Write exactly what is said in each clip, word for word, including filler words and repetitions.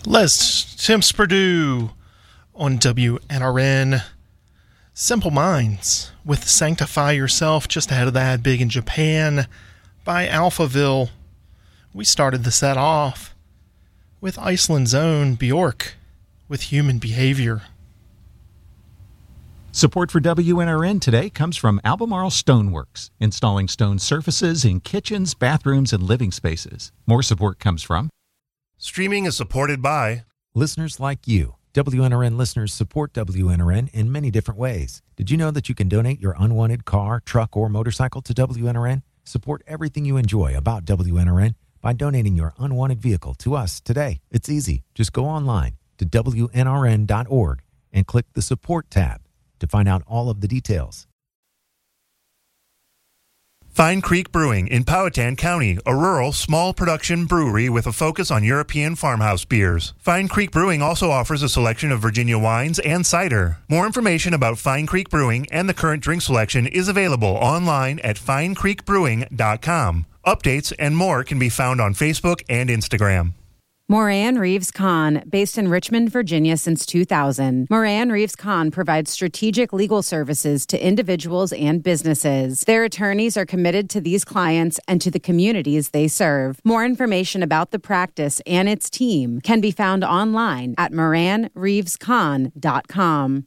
Les Temps Purdue on W N R N. Simple Minds with Sanctify Yourself. Just ahead of that, Big in Japan by Alphaville. We started the set off with Iceland's own Bjork with Human Behavior. Support for W N R N today comes from Albemarle Stoneworks, installing stone surfaces in kitchens, bathrooms, and living spaces. More support comes from Streaming is supported by listeners like you. W N R N listeners support W N R N in many different ways. Did you know that you can donate your unwanted car, truck, or motorcycle to W N R N? Support everything you enjoy about W N R N by donating your unwanted vehicle to us today. It's easy. Just go online to W N R N dot org and click the Support tab to find out all of the details. Fine Creek Brewing in Powhatan County, a rural, small production brewery with a focus on European farmhouse beers. Fine Creek Brewing also offers a selection of Virginia wines and cider. More information about Fine Creek Brewing and the current drink selection is available online at fine creek brewing dot com. Updates and more can be found on Facebook and Instagram. Moran Reeves Kahn, based in Richmond, Virginia since two thousand. Moran Reeves Kahn provides strategic legal services to individuals and businesses. Their attorneys are committed to these clients and to the communities they serve. More information about the practice and its team can be found online at moran reeves kahn dot com.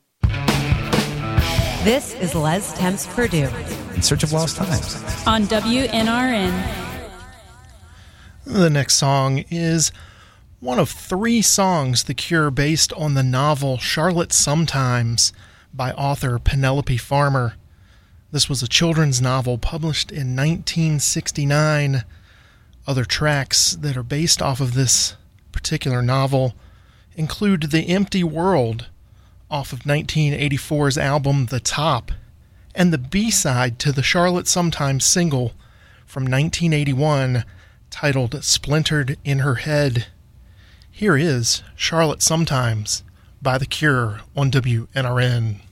This is Les Temps Purdue. In Search of Lost Times. On W N R N. The next song is one of three songs The Cure based on the novel Charlotte Sometimes by author Penelope Farmer. This was a children's novel published in nineteen sixty-nine. Other tracks that are based off of this particular novel include The Empty World off of nineteen eighty-four's album The Top, and the B-side to the Charlotte Sometimes single from nineteen eighty-one titled Splintered in Her Head. Here is Charlotte Sometimes by The Cure on W N R N.